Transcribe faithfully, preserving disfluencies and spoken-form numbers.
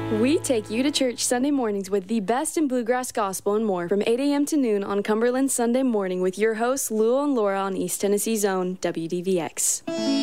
We take you to church Sunday mornings with the best in bluegrass gospel and more from eight a.m. to noon on Cumberland Sunday Morning with your hosts, Lou and Laura on East Tennessee's own W D V X.